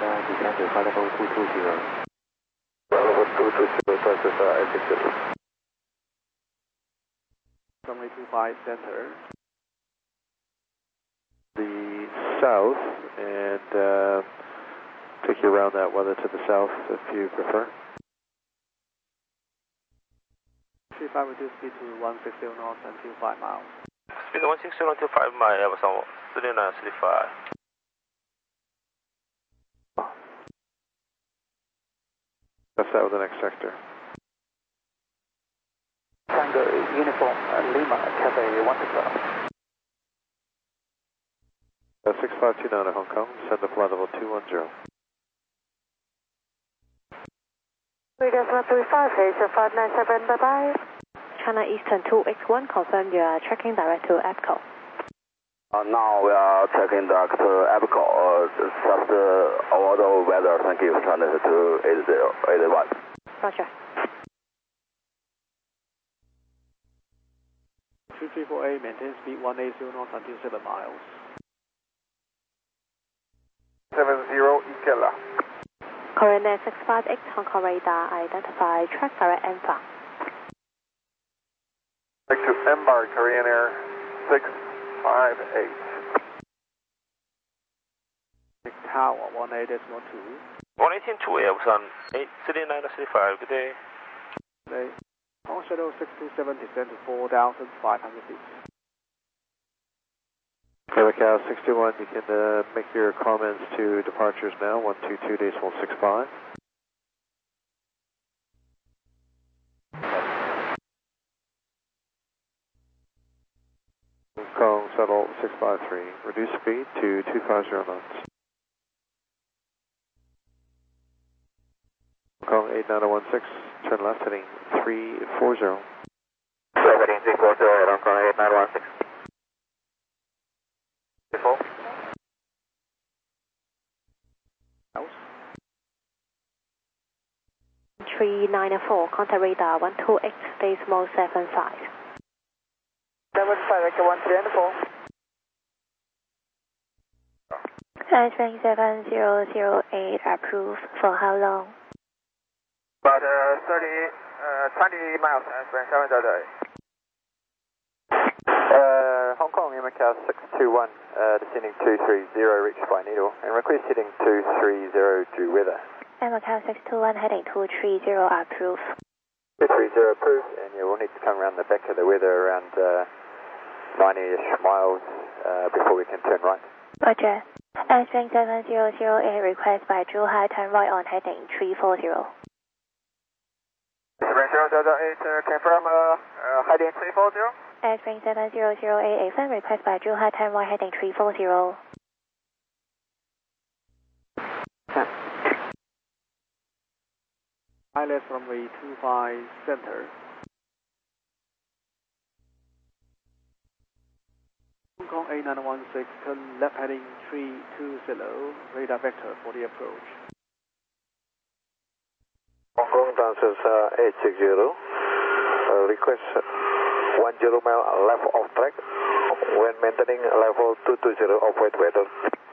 descend to flight level 220. Level 220, transfer S60. Runway 25 center. The south and take you around that weather to the south if you prefer. 35 reduce speed to 160 knots until 5 miles. Speed 160 until 5 miles, Airbus 3935. That's that with the next sector. Tango Uniform Lima, Cafe 160. 6529 to Hong Kong, send the flight level 210. Vegas 135, Asia 597, bye-bye. China Eastern 2X1, confirm you are tracking direct to EPCO. Now we are checking direct to EPCO, just auto weather, thank you, China 28081. Roger. 2348, maintain speed 180 knots until 7 miles. 70 Ikela. Korean Air 658, Hong Kong radar, identify track direct EMFA. Back to Embark, Korean Air 658. Big Tower 18.2. 118.2 Airbus 3935, good day. Today, on schedule 627, descend to 4,500 feet. Macau 61, you can make your comments to departures now, 122 decimal 65. Hong Kong Shuttle 653, reduce speed to 250 knots. Hong Kong 8916, turn left heading 340. Heading 340, Hong Kong 8916. 394, contact radar 128 decimal 75. 75, Echo 134. Answering 7008, approved. For how long? About 20 miles, answering 708. Hong Kong, Macau 621, descending 230, reached by needle, and request heading 230 due weather. Macau 621, heading 230, approved. 230 approved, and you will need to come around the back of the weather around 90-ish miles before we can turn right. Roger. Answering 7008, request by Zhuhai, turn right on heading 340. 7008, confirm heading 340. Answering 7008, affirm, request by Zhuhai, turn right heading 340. Pilot runway 25 center. Hong Kong 8916, turn left heading 320, radar vector for the approach. Hong Kong transfers 860, request 10 mile left off track, when maintaining level 220 off-weight weather.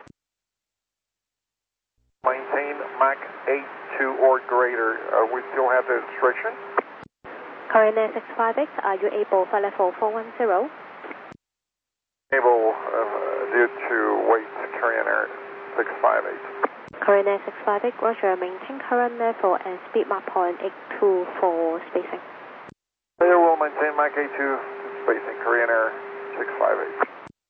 Maintain Mach 82 or greater, we still have the restriction. Korean Air 658, are you able for level 410? Able due to weight, Korean Air 658. Korean Air 658, roger, maintain current level and speed Mach point 82 for spacing. We will maintain Mach 82 spacing, Korean Air 658.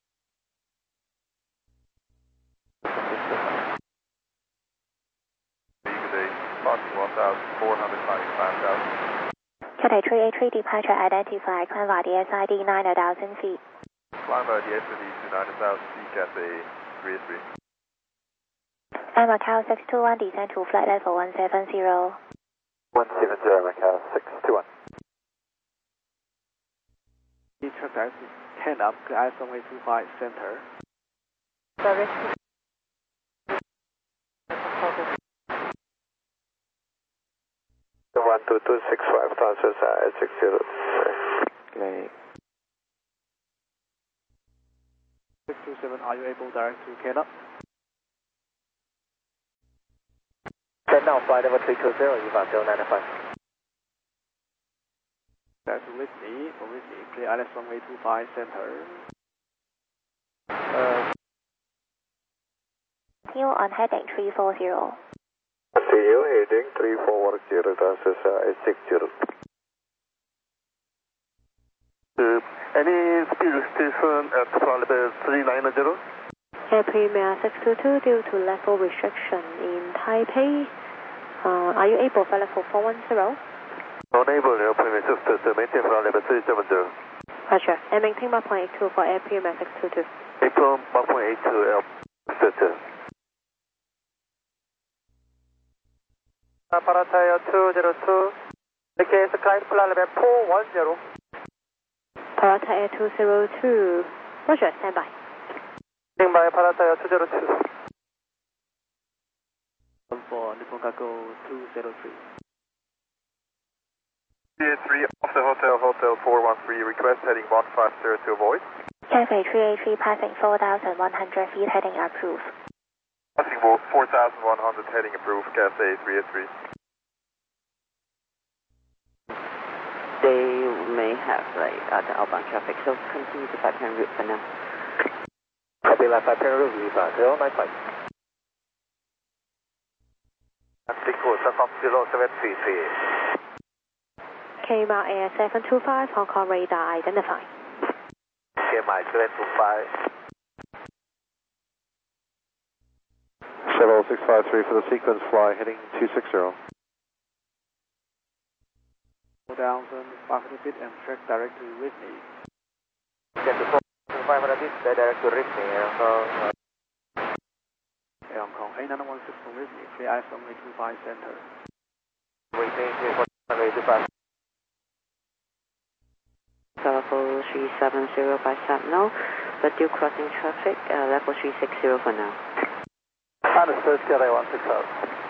Approximately 1,495,000. Cathay 383 departure identified, climb by DSID 9,000 feet. Climb by DSID to 9,000 feet, Cathay 383. Macau 621, descend to flight level 170. 170, Macau 621. Track direct 10 up, clear runway 25 center. Service. 12265, transfers 860. Okay. 627, are you able direct to Canada? And now flight level 320, EVA 095. That's Whitney, for Whitney, clear ILS runway 25 center. You on heading 340. Continue heading 340, transfer 860. Any speed restriction at flight level 390? Air Premier 622 due to level restriction in Taipei. Are you able for level 410? Unable, Air Premier 622, maintain flight level 370. Roger. And maintain 1.82 for Air Premier 622. April 1.82, Air 622. Paratayo 202. Case climb flight level 410. Parata Air 202. Roger, stand by. Stand by Paratayo 202. For Nippon Cargo 203. CA3 off the hotel 413, request heading 150 to avoid. Cathay 383 passing 4,100 feet heading approved. Passing 4,100 heading approved, Cathay 383. They may have like other outbound traffic, so continue the 510 route for now. Copy left 510 route, EVA 095. Altico, South 0733. KMAR Air 725, Hong Kong radar identified. KMAR 725. 70653 for the sequence fly, heading 260. 4,500 feet and track direct to Whitney. Get to 4,500 feet, direct to Whitney, Hong Kong 8916 from Whitney, clear ILS runway 25 center. Whitney 4,525. Level 370 by Sapno, but due crossing traffic, level 360 for now. Understood, Cathay 160.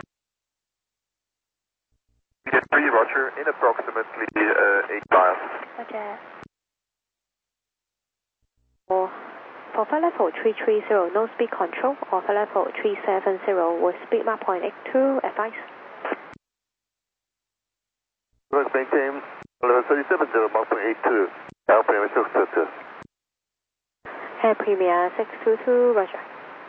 CA3, Roger, in approximately 8 miles. Roger. For flight level 330, no speed control, or flight level 370 with speed mark 0.82, advice. Let's maintain level 370, 1.82, Air Premier 622. Air Premier 622, roger.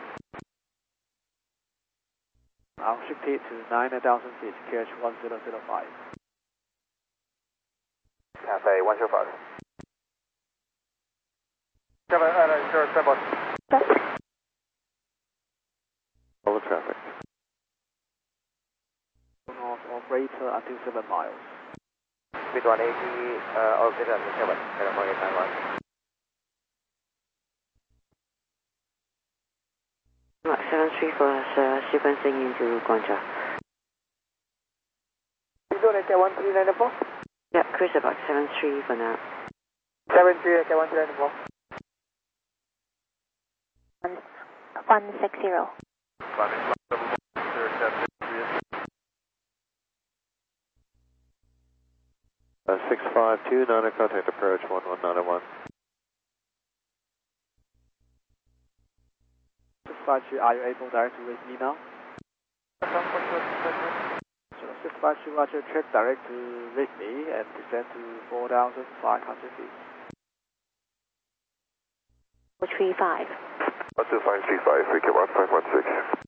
Now shift it to 9,000 feet, QH 1005. Cathay 105. Over traffic. North operator until 7 miles. Speed 180, operator until 7, California 91. Mark 734 has sequencing into Guangzhou. Indonesia 1394. Yeah, cruise about 73 for now. 73, 1394. 160. Uh, 652, non-contact approach 11901. 652, are you able direct to reach me now? So 652, Roger, check direct to Whitney and descend to 4,500 feet. 35. 12535, we can 1516.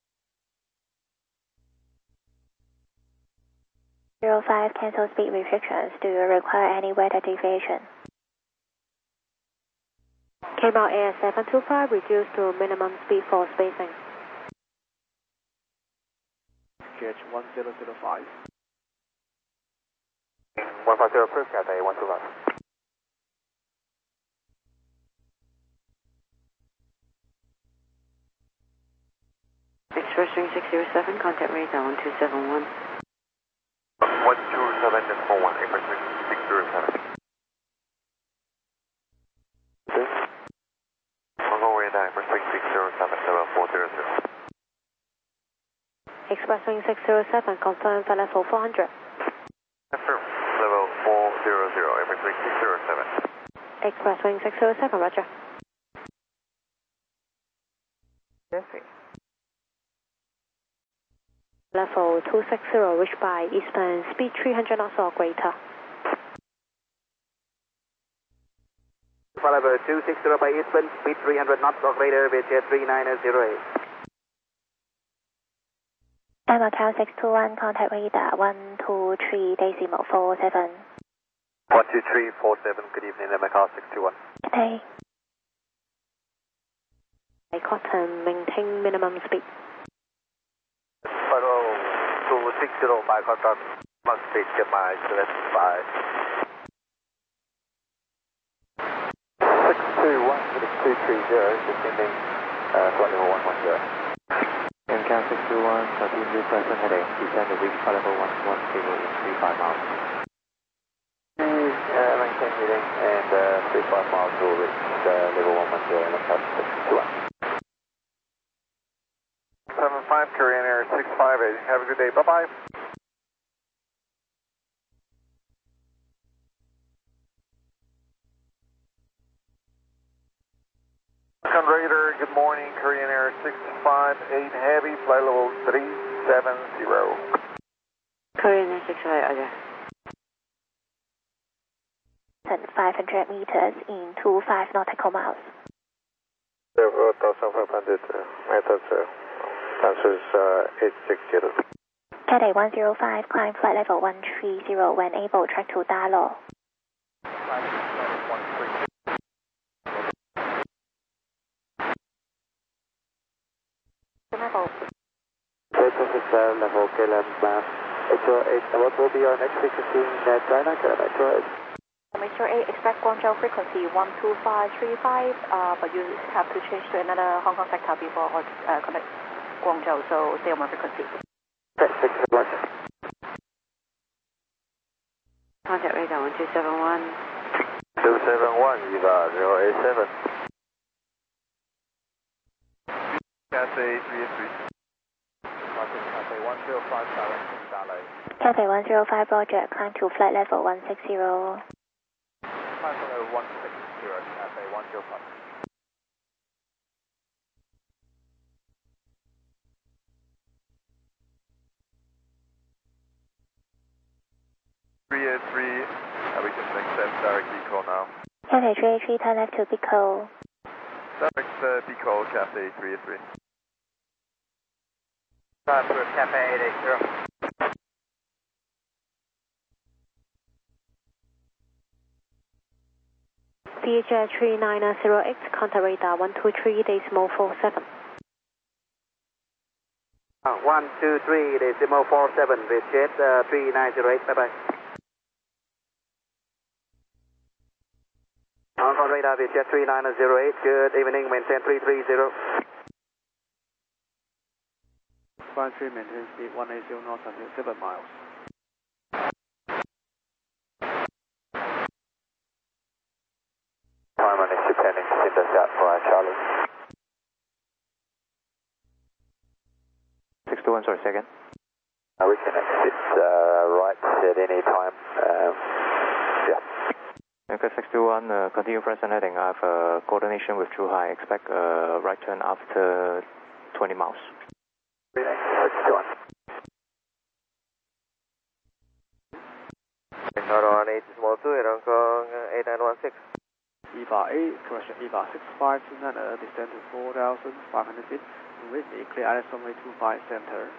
05, cancel speed restrictions. Do you require any weather deviation? KMAR Air 725, reduce to minimum speed for spacing. QH 1005. 150 approved, Cathay 125. Express Wing 607, contact radar 1271. 127 and 41, Express Wing 607. Congo radar, Express Wing 607, level 400. Express Wing 607, confirm for level 400. Confirm, level 400, Express Wing 607. Express Wing 607, roger. Jeffrey. Level 260 reached by Eastern, speed 300 knots or greater. Level 260 by Eastern, speed 300 knots or greater, Vietjet 3908. Macau 621, contact radar 123.47. 12347, good evening, Macau 621. Good day. Cotton, maintain minimum speed. Follow 260 by contact, must speed, get my 75. 621, 230, descending, flight level 110. Macau 621, continue present heading, descend to reach flight level 110 in 35 miles. Maintain heading and 35 miles will reach level 110 in Macau 621. 75 Korean Air 658, have a good day, bye-bye. Raider, good morning, Korean Air 658 Heavy, flight level 370. Korean Air 658, okay. 500 meters in 25 nautical miles. 1,500 meters, transfers 860. Cathay 105, climb flight level 130 when able, track to Dalo. Level KLM 808, what will be our next frequency in China, KLM 808? Metro 8, expect Guangzhou frequency 12535, but you have to change to another Hong Kong sector before connect Guangzhou, so stay on one frequency. Contact radar 1271. 271, Eva 087. Cathay 383. Cathay 105, direction Dalai. Cathay 105, Roger, climb to flight level 160. Climb to level 160, Cathay 105. We can accept direct eco now. Cathay 383, turn left to Pico. Direct Pico, Cathay 383. Transfer Cathay 880. Vietjet 3908, contact radar 123.47. 123.47, Vietjet 3908, bye-bye. Hong Kong radar, Vietjet 3908, good evening, maintain 330. 53, maintain speed 180 knots until 7 miles. Time on exit pending, send us out for Charlie. 621, sorry, second. We can exit right at any time. Yeah. Okay, 621, continue present heading. I have coordination with Zhuhai. Expect right turn after 20 miles. 621. Tower 1 small 2 in Hong Kong 8916. EVA 8, correction, EVA 65 to Nana, descend to 4,500 feet. With me, clear ILS runway 25 center.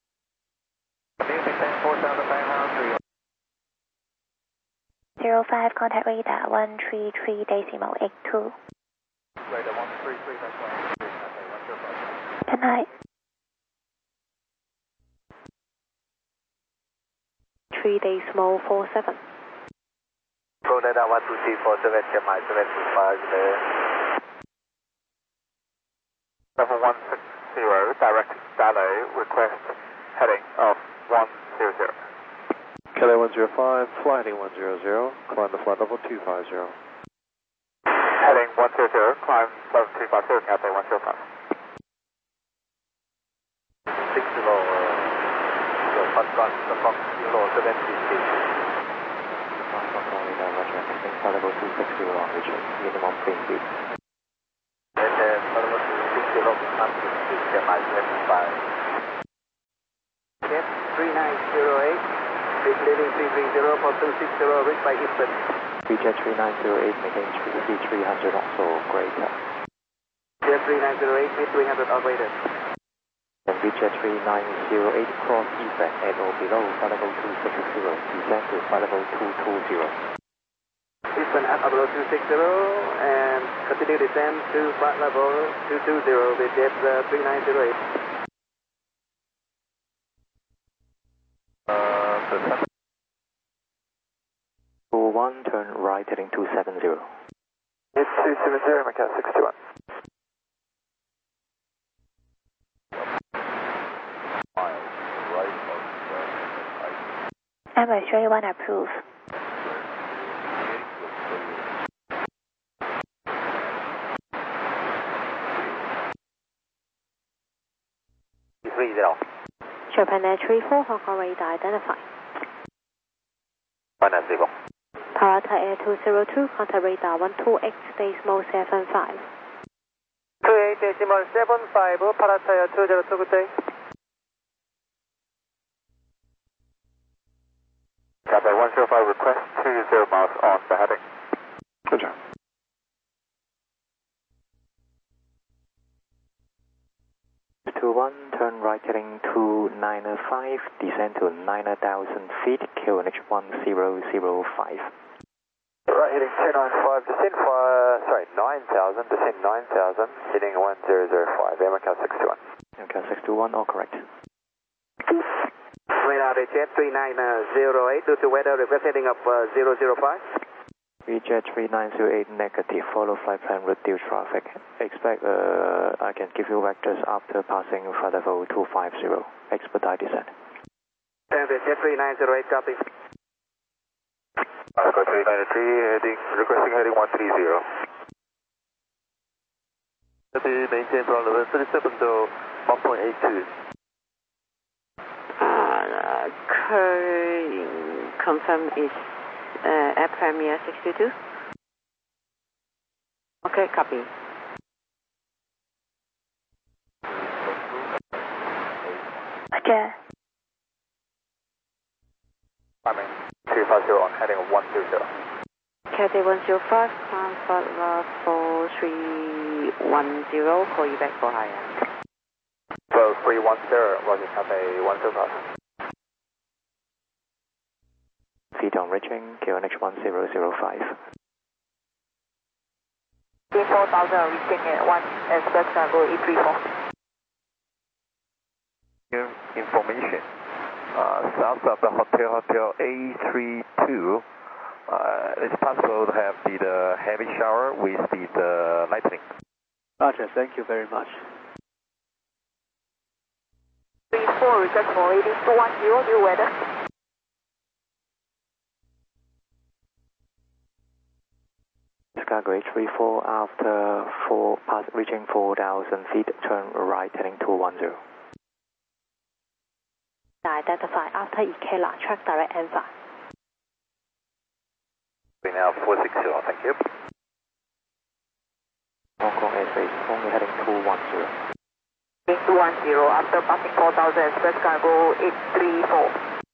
4,500. 05, contact radar 133.82. Radar 133, that's 133, Good night. 3.47. Go radar 12347, get my 725 there. Level 160, direct Dalai, request heading of 100. Cathay 105, fly heading 100, climb the flight level 250. Heading 100, climb level 250, Cathay 105. 60, the Fox 070 feet. Flight level 260 on reaching minimum plane speed. And then level 260, get my 75. 3908, with leading 330 for 260, reached by Eastern. VJ 3908, maintain 300 also greater. Jet 3908, mid 300 or greater. And VJ 3908, cross eastern at or below flight level 260, descend to flight level 220. Eastern at below 260 and continue descend to flight level 220 with jet 3908. One, turn right heading 270. It's 270, Macau 61. Emirates 31 approve. Japan Air 34, Hong Kong radar identified. Parata Air 202, contact radar 128, decimal 75. 28.75, Parata Air 202, good day. Copy 105, request 20 miles on the heading. Good job. Turn right heading 295, descend to 9,000 feet, QNH 1005. Right heading 295, descend 9,000, descend 9,000, heading 1005, Macau 61. Macau 621, all correct. Radar jet 3908, due to weather, request heading up 005. VJ 3908 negative, follow flight plan, reduce traffic. Expect I can give you vectors after passing flight level 250. Expedite descent. Jet 3908, copy. Oscar 393, requesting heading 130. Copy, maintain from level 37 to 1.82. Confirm is Air Premier 62. Okay, copy. Roger. Climbing 350 on heading 120. Cathay 105, transport level 310, call you back for higher. So 310, Roger, Cathay 105. Feet on reaching, QNH 1005. 4,000 reaching at 1 express cargo 834. New information. South of the hotel A32, it's possible to have the heavy shower with the lightning. Roger, thank you very much. 34, request for ladies 210, new weather. Chicago H34, after reaching 4,000 feet, turn right heading 210. Identify after Ikela, track direct answer. We now 460, thank you. Hong Kong airspace, only heading 210. 210, after passing 4,000, express cargo 834.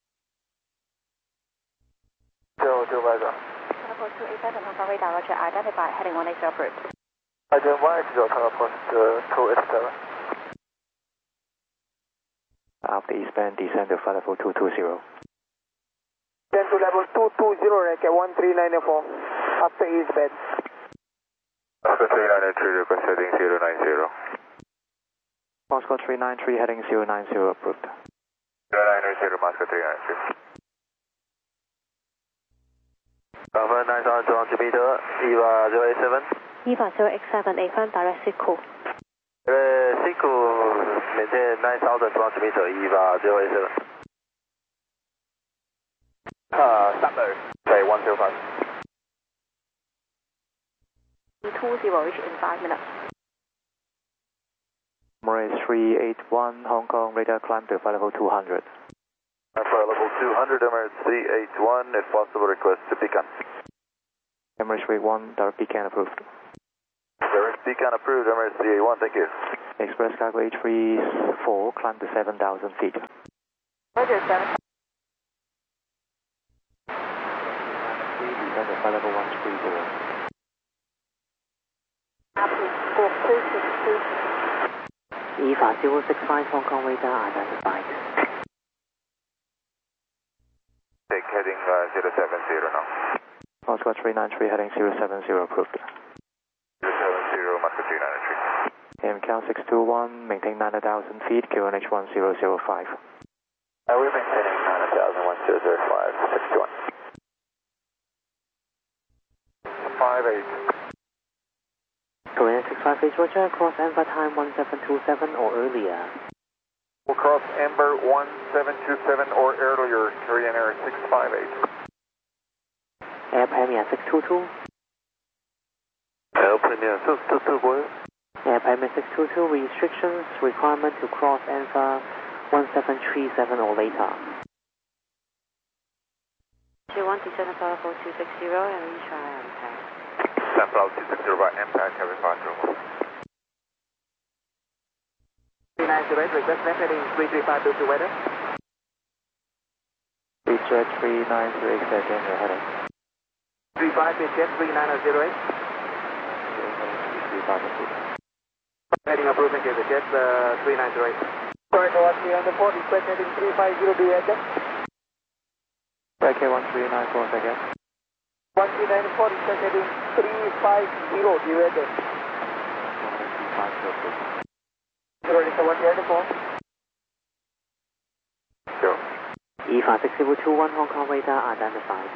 025. Teleport 287, Hong Kong radar, Roger, identify, heading 180 approved. Item 180, teleport 287. After eastbound, descend to flight level 220. Descend to level 220, rank at 13904, after eastbound. Oscar 393, request heading 090. Moscow 393, heading 090, approved. 090, Moscow 393. Confirm 9,200 meter, EVA 087. EVA 087, affirm direct Siku. Siku, maintain 9,200 meter, EVA 087. Standard, say 105. 20, reach in 5 minutes. Emirates 381, Hong Kong, radar climb to flight level 200. For level 200, Emirates 381, if possible, request to beacon. Emirates 381, direct beacon approved. Direct beacon approved, Emirates 381, thank you. Express cargo H34, climb to 7,000 feet. Roger, 7. Descend to flight level 130. Copy, 4262. EVA 065 Hong Kong radar identified. Take heading 070 now. Oscar 393 heading 070 approved. 070, Moscow 393. AMCAL 621, maintain 9,000 feet, QNH 1005. We're maintaining 9,000, 1005, 61. 58. Korean 658 Roger, cross Amber time 1727 or earlier. We'll cross Amber 1727 or earlier, Korean Air 658. Air Premier 622. Air Premier 622, go ahead. Air Premier 622, restrictions, requirement to cross Amber 1737 or later. 21 descend above 260 and retry impact. Descend above 260 by impact, heavy departure. 398, request left heading 335 to weather. Jet 393, again, your heading. 35 with jet 3908. Heading approved, thank you. The jet 3908. Sorry, no, 304, request heading 350 to weather. Okay, 1394 again. 1394, request heading 350 to weather. 0, 1 EVA 6021 Hong Kong radar identified.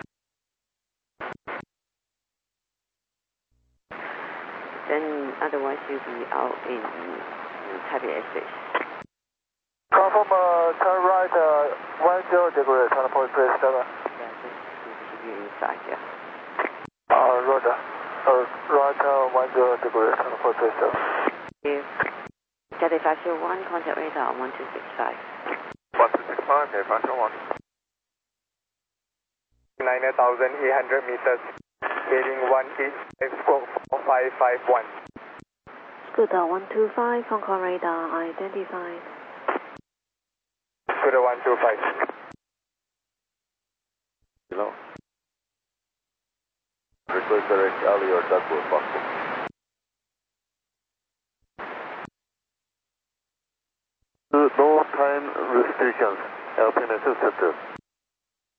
Then otherwise you'll be out in Taipei airspace. Confirm turn right 10 degree, teleport place 7. Yeah, just to be inside, yeah. Roger. Right 10 degree, teleport place 7. If Cathay 501, contact radar on 1265. 1265, okay, 501. 9,800 meters, heading 18551. Scooter 125, Hong Kong radar identified. Scooter 125. Hello. Request direct alley or duckworth possible. No time restrictions. LPN assisted.